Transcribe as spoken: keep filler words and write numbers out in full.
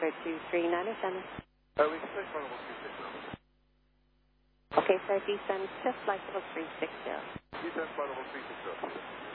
transfer to three nine seven. Uh, we can take flight level three six zero. Okay, sir, descend to flight level three six zero. Descend flight level three six zero.